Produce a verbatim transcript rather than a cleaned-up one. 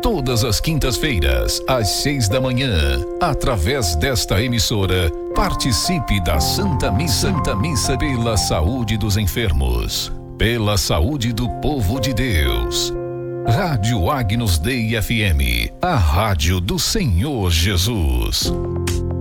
Todas as quintas-feiras, às seis da manhã, através desta emissora, participe da Santa Missa, Santa Missa pela saúde dos enfermos, pela saúde do povo de Deus. Rádio Agnus Dei F M, a rádio do Senhor Jesus.